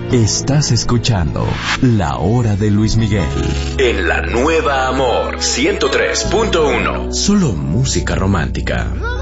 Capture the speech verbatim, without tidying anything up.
Estás escuchando La Hora de Luis Miguel en la Nueva Amor ciento tres punto uno. Solo música romántica.